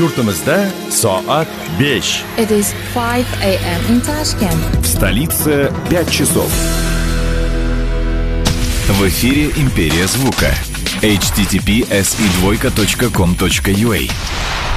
Yurtimizda soat 5. It is 5 a.m. in Tashkent. В столице 5 часов. В эфире «Империя звука». https://com.ua